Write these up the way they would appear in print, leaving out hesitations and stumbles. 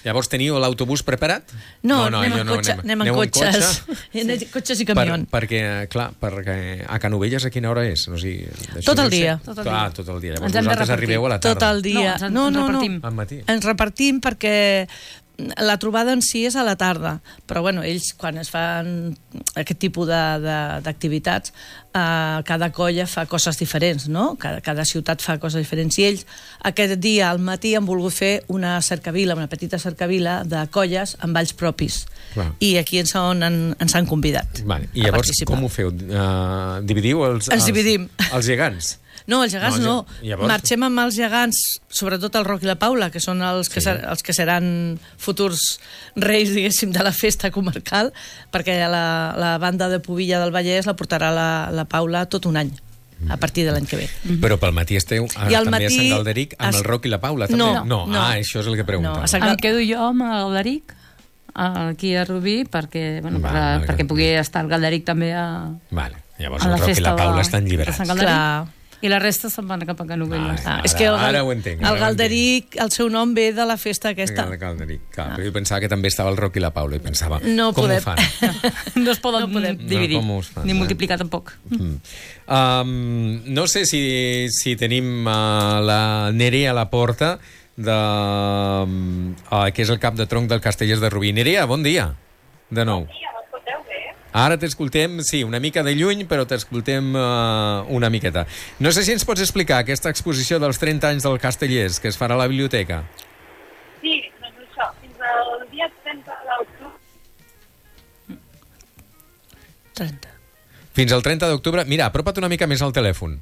Llavors teniu l'autobús preparat? No, anem en cotxes. Cotxes i camions. Perquè a Canovelles a quina hora és? No sé, tot el dia. Tot el dia. Llavors vosaltres arribeu a la tarda. Tot el dia. No. Al matí. Ens repartim perquè la trobada en si és a la tarda, però bueno, ells quan es fan aquest tipus d'activitats, cada colla fa coses diferents, no? Cada ciutat fa coses diferents, i ells aquest dia al matí han volgut fer una cercavila, una petita cercavila de colles amb balls propis. Clar. I aquí ens han convidat. Vale. I llavors com ho feu? Dividiu els gegants? No, els gegants no. Marxem amb els gegants, sobretot el Roc i la Paula, que són els que seran futurs reis, diguéssim, de la festa comarcal, perquè la banda de Pubilla del Vallès la portarà la Paula tot un any, a partir de l'any que ve. Però pel matí esteu també a Sant Galderic amb el Roc i la Paula, també? No. Això és el que preguntava. Em quedo jo amb el Galderic, aquí a Rubí, perquè pugui estar el Galderic també a Vale. Llavors el Roc i la Paula estan lliberats. Clar. I la resta se'n van cap a Canovelles. És que ara ho entenc. El Galderic, el seu nom ve de la festa aquesta. El Galderic, clar. Però jo pensava que també estava el Roc i la Paula i pensava, com ho fan? No es poden dividir, ni multiplicar tampoc. No sé si tenim la Nerea a la porta, que és el cap de tronc del Castellers de Rubí. Nerea, bon dia, de nou. Bon dia, m'escolteu bé? Ara t'escoltem, sí, una mica de lluny, però t'escoltem una miqueta. No sé si ens pots explicar aquesta exposició dels 30 anys del Castellers, que es farà a la biblioteca. Sí, doncs això, fins al dia 30 d'octubre. 30. Fins al 30 d'octubre. Mira, apropa't una mica més al telèfon.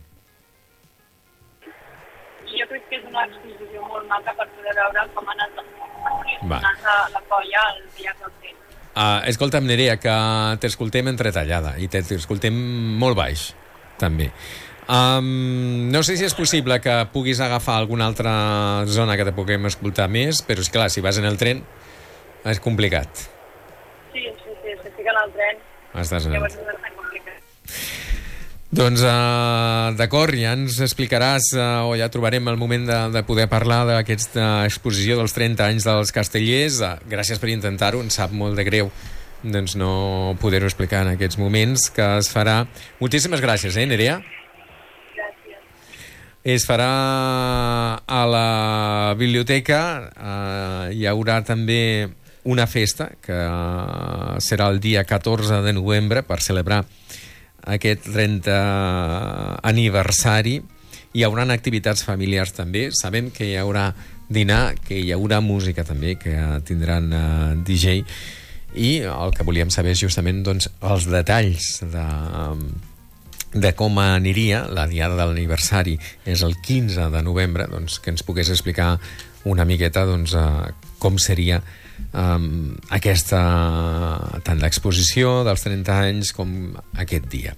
Jo crec que és una exposició molt maca per poder veure com ha anat la colla al llarg del temps. Escolta'm, Nerea, que t'escoltem entretallada i t'escoltem molt baix, també. No sé si és possible que puguis agafar alguna altra zona que te puguem escoltar més, però és clar, si vas en el tren és complicat. Sí, estic en el tren. Estàs en el tren. Llavors és tan complicat. Doncs, d'acord, ja ens explicaràs o ja trobarem el moment de poder parlar d'aquesta exposició dels 30 anys dels Castellers. Gràcies per intentar-ho, ens sap molt de greu doncs no poder-ho explicar en aquests moments, que es farà... Moltíssimes gràcies, Nerea? Gràcies. Es farà a la biblioteca, hi haurà també una festa, que serà el dia 14 de novembre, per celebrar aquest 30 aniversari. Hi haurà activitats familiars també. Sabem que hi haurà dinar, que hi haurà música també, que tindran DJ, i el que volíem saber és justament doncs, els detalls de com aniria la diada de l'aniversari. És el 15 de novembre, doncs, que ens pogués explicar una miqueta doncs, com seria aquesta tant l'exposició dels 30 anys com aquest dia.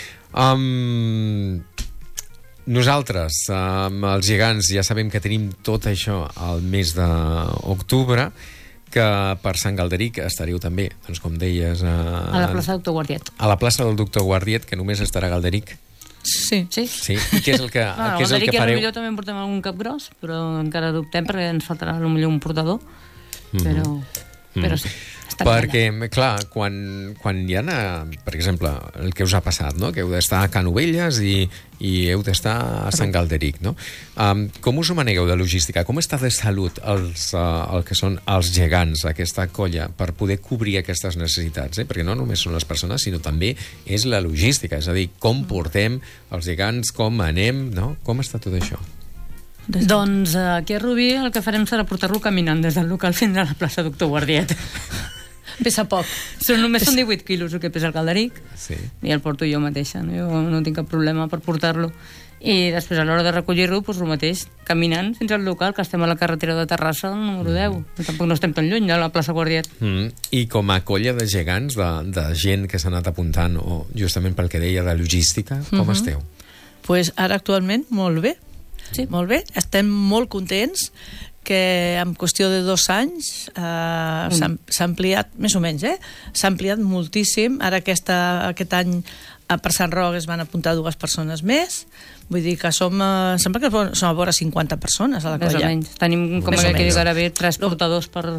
Nosaltres, amb els gegants, ja sabem que tenim tot això al mes d'octubre, que per Sant Galderic estareu també, doncs, com deies... A la plaça del Doctor Guardiet. A la plaça del Doctor Guardiet, que només estarà a Galderic. Sí. I què és el que, què és el que fareu? Potser també en portem algun cap gros, però encara dubtem perquè ens faltarà potser un portador. Però sí. Perquè, clar, quan hi ha, per exemple, el que us ha passat, no? Que heu d'estar a Canovelles i heu d'estar a Sant Galderic, no? Com us ho manegueu de logística? Com està de salut el que són els gegants, aquesta colla, per poder cobrir aquestes necessitats? Perquè no només són les persones, sinó també és la logística, és a dir, com portem els gegants, com anem, no? Com està tot això? Doncs aquí a Rubí el que farem serà portar-lo caminant des del local fins a la plaça Doctor Guardiet. Pesa poc. Només són 18 quilos el que pesa el Galderic, i el porto jo mateixa, no? Jo no tinc cap problema per portar-lo. I després a l'hora de recollir-lo, doncs el mateix, caminant fins al local, que estem a la carretera de Terrassa, el número 10. Tampoc no estem tan lluny de la plaça Guardiet. I com a colla de gegants, de gent que s'ha anat apuntant, o justament pel que deia de logística, com esteu? Pues ara actualment molt bé. Sí, molt bé. Estem molt contents que en qüestió de 2 anys s'ha ampliat, més o menys, s'ha ampliat moltíssim. Ara aquest any per Sant Roc es van apuntar 2 persones més. Vull dir que sembla que som a vora 50 persones a la colla. Més o menys. Tenim, com que dic ara bé, 3 portadors per